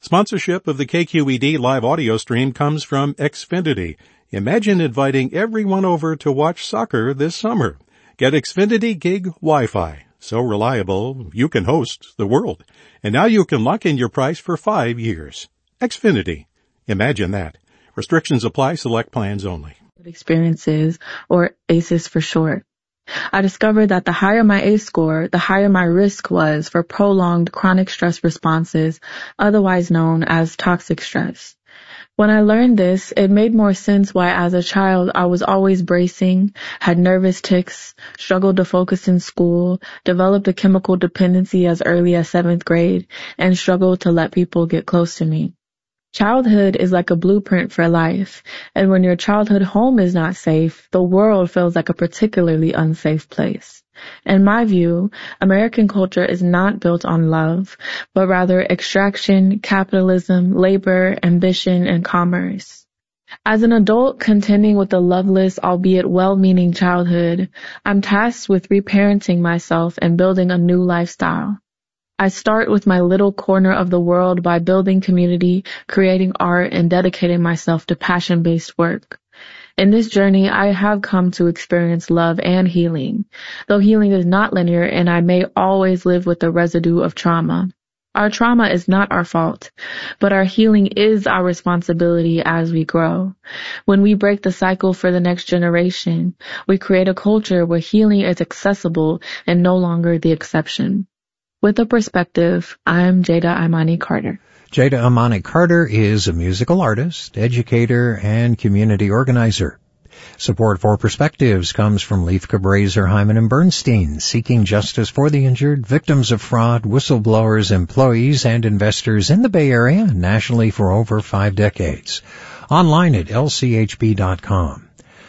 Sponsorship of the KQED live audio stream comes from Xfinity. Imagine inviting everyone over to watch soccer this summer. Get Xfinity Gig Wi-Fi. So reliable, you can host the world. And now you can lock in your price for 5 years. Xfinity. Imagine that. Restrictions apply. Select plans only. Experiences, or ACEs for short. I discovered that the higher my ACE score, the higher my risk was for prolonged chronic stress responses, otherwise known as toxic stress. When I learned this, it made more sense why as a child I was always bracing, had nervous tics, struggled to focus in school, developed a chemical dependency as early as 7th grade, and struggled to let people get close to me. Childhood is like a blueprint for life, and when your childhood home is not safe, the world feels like a particularly unsafe place. In my view, American culture is not built on love, but rather extraction, capitalism, labor, ambition, and commerce. As an adult contending with a loveless, albeit well-meaning childhood, I'm tasked with reparenting myself and building a new lifestyle. I start with my little corner of the world by building community, creating art, and dedicating myself to passion-based work. In this journey, I have come to experience love and healing, though healing is not linear and I may always live with the residue of trauma. Our trauma is not our fault, but our healing is our responsibility as we grow. When we break the cycle for the next generation, we create a culture where healing is accessible and no longer the exception. With a perspective, I'm Jada Imani Carter. Jada Imani Carter is a musical artist, educator, and community organizer. Support for Perspectives comes from Leif Cabraser, Hyman and Bernstein, seeking justice for the injured, victims of fraud, whistleblowers, employees, and investors in the Bay Area and nationally for over 5 decades. Online at lchb.com.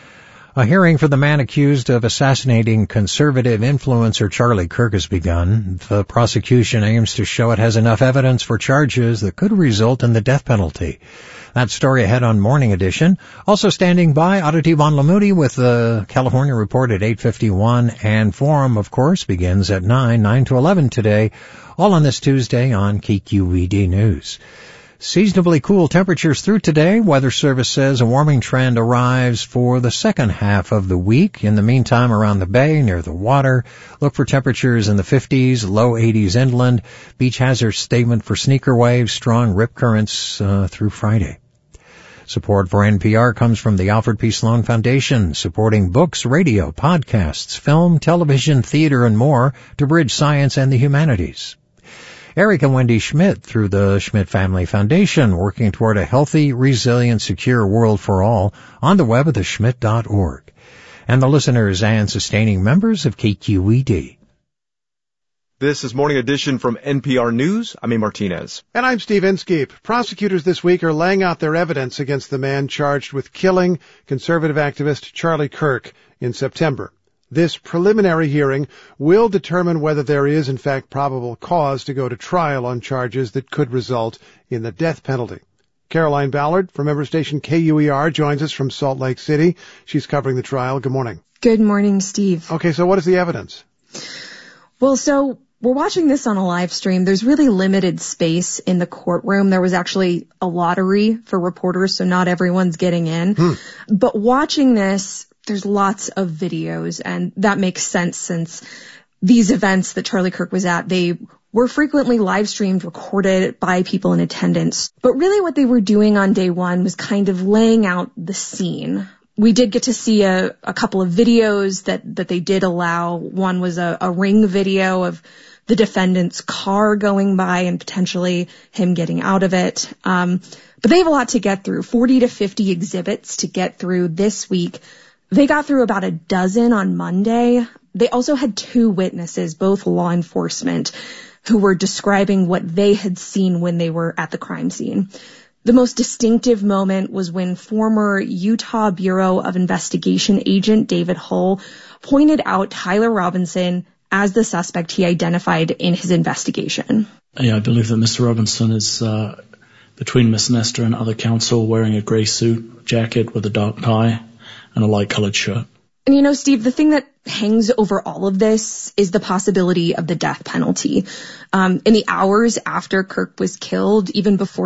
A hearing for the man accused of assassinating conservative influencer Charlie Kirk has begun. The prosecution aims to show it has enough evidence for charges that could result in the death penalty. That story ahead on Morning Edition. Also standing by, Aditi Von Lamudi with the California Report at 8:51, and Forum, of course, begins at 9 to 11 today, all on this Tuesday on KQED News. Seasonably cool temperatures through today. Weather Service says a warming trend arrives for the second half of the week. In the meantime, around the bay, near the water, look for temperatures in the 50s, low 80s inland. Beach hazard statement for sneaker waves, strong rip currents through Friday. Support for NPR comes from the Alfred P. Sloan Foundation, supporting books, radio, podcasts, film, television, theater, and more to bridge science and the humanities. Eric and Wendy Schmidt through the Schmidt Family Foundation, working toward a healthy, resilient, secure world for all on the web at theschmidt.org. And the listeners and sustaining members of KQED. This is Morning Edition from NPR News. I'm A. Martinez. And I'm Steve Inskeep. Prosecutors this week are laying out their evidence against the man charged with killing conservative activist Charlie Kirk in September. This preliminary hearing will determine whether there is, in fact, probable cause to go to trial on charges that could result in the death penalty. Caroline Ballard from member station KUER joins us from Salt Lake City. She's covering the trial. Good morning. Good morning, Steve. Okay, so what is the evidence? Well, so we're watching this on a live stream. There's really limited space in the courtroom. There was actually a lottery for reporters, so not everyone's getting in. But watching this, there's lots of videos, and that makes sense since these events that Charlie Kirk was at, they were frequently live streamed, recorded by people in attendance. But really what they were doing on day one was kind of laying out the scene. We did get to see a couple of videos that they did allow. One was a ring video of the defendant's car going by and potentially him getting out of it. But they have a lot to get through, 40 to 50 exhibits to get through this week. They got through about a dozen on Monday. They also had 2 witnesses, both law enforcement, who were describing what they had seen when they were at the crime scene. The most distinctive moment was when former Utah Bureau of Investigation agent David Hull pointed out Tyler Robinson as the suspect he identified in his investigation. Yeah, I believe that Mr. Robinson is between Miss Nestor and other counsel, wearing a grey suit jacket with a dark tie and a light-colored shirt. And you know, Steve, the thing that hangs over all of this is the possibility of the death penalty. In the hours after Kirk was killed, even before